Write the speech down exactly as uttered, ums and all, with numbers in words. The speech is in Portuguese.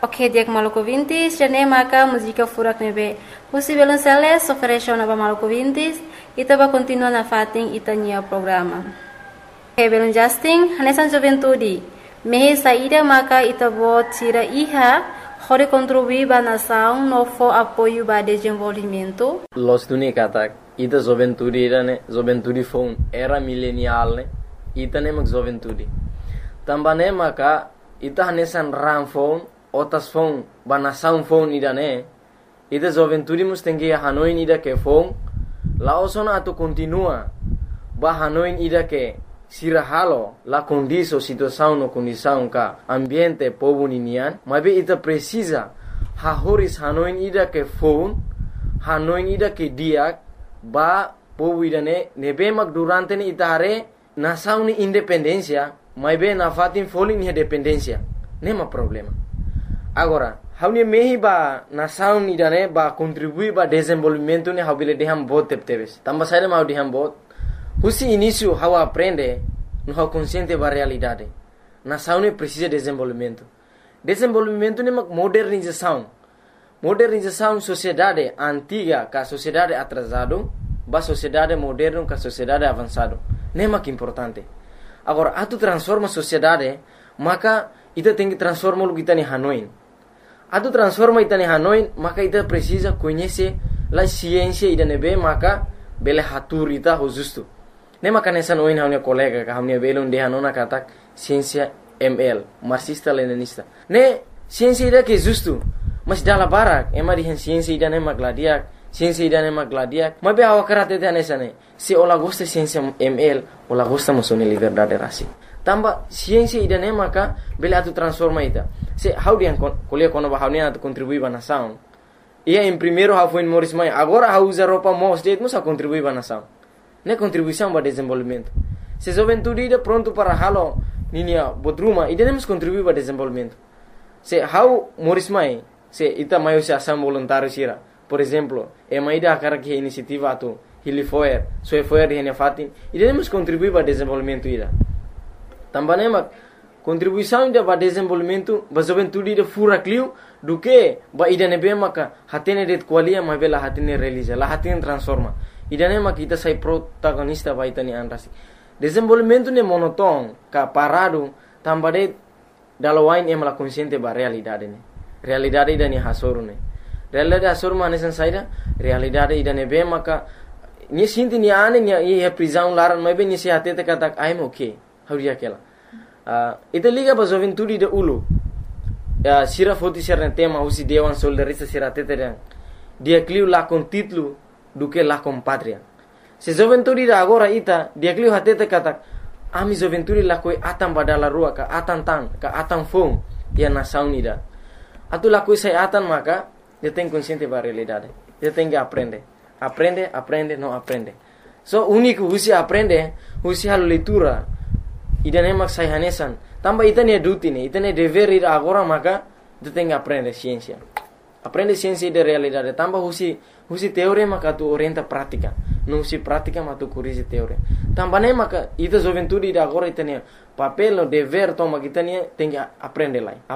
Ok, dia Maluku Vintis, jane maka música furak nebe. Husi belum seles, ofereção na Maluku Vintis, ita ba continua na fating ita nia programa. Ok, belum Justin, hanesan juventude. Mehe saída maka ita bo tira iha, hore contribuir ba nação no fo apoio ba desenvolvimento. Los tuni katak, ita juventude ira ne, juventude phone era milenial ne, ita ne mak juventude. Tambane maka ita hanesan ram phone, otas phone ba nação phone ida ne, ita juventude mus tengi Hanoi ida ke phone, laosona atu continua ba Hanoi ida ke sirahalo la condiso situação no condição ka ambiente povo ninian, mas ita precisa ha horis Hanoi ida ke phone, Hanoi ida ke diak ba povo ida ne nebe mak durante ne ita hare nação ni independência, mas be na fatin foling ni dependência, nema problema. Agora, haune mehi ba nação ni dane ba contribuir ba desenvolvimento ne habile deham bot tepteves. Tamba saída mau deham bot. Husi início how aprende no how consciente ba realidade. Nação ne precisa desenvolvimento. Desenvolvimento ne mak modernização. Modernização sociedade antiga ka sociedade atrasado ba sociedade moderno ka sociedade avançado. Ne mak importante. Agora, atu transforma sociedade, maka ita tem que transformar o que está em Hanoi. Atu transforma ita em Hanoi, maka ita precisa conhecer a ciência ida nebe, maka bele hatur ita ho justo. Ne maka nessa noin hamnia colega, ka hamnia belon de Hanona katak ciência M L, marxista leninista. Ne ciência ida que justo, mas dala barak, ema di ciência ida ne magladiak, ciência ida ne magladiak, mas be awa karate te nessa ne. Se ola gosta ciência M L, ola gosta musone liberdade rasi. Tamba ciência ida ne maka bele atu transforma ita. Se how dia kuliah kono ba haunia atu contribui ba nação. Ia em primeiro how foi Morris Mai, agora how usa roupa mos det musa contribui ba nação. Ne contribuição ba desenvolvimento. Se juventude ida pronto para halo ninia bodruma, ida nemos contribui ba desenvolvimento. Se how Morris Mai, se ita maio se ação voluntário sira. Por exemplo, e mai da cara que iniciativa atu Hili Foer, Soe Foer di Fatin, ida nemos contribui ba desenvolvimento ida. Também mak contribuição ida ba desenvolvimento ba juventude ida fura clio do que ba ida nebe maka hatene det qualia ma bela hatene realiza la hatene transforma ida ne mak ita sai protagonista ba itani anrasi desenvolvimento ne monoton ka parado tambade dalawain em la consciente ba realidade ne realidade ida ni hasoru ne realidade hasoru mane san saida realidade ida nebe maka ni sinti ni ane ni e prisão laran ma be ni se hatete katak I'm okay how dia kela Uh, ita liga ba juventude de ulu uh, sira foti sira tema usi dewan soldarista sira tete dia clio la con titlu do que la con patria se juventude da agora ita dia clio hatete kata ami juventude la koi atam badala rua ka atan tan ka atam fom dia nação nida atu la koi sai atan maka dia tem consciente ba realidade dia tem que aprender aprende aprende não aprende so único usi aprende usi hal leitura ida ne mak sai hanesan tamba ita ne duty ne ita ne dever ida agora maka tu tem que aprender ciência aprende ciência de realidade tamba husi husi teoria maka tu orienta prática não husi prática mas tu corrige teoria tamba ne maka ita juventude ida agora ita ne papel no dever toma kita ne tem que aprender lá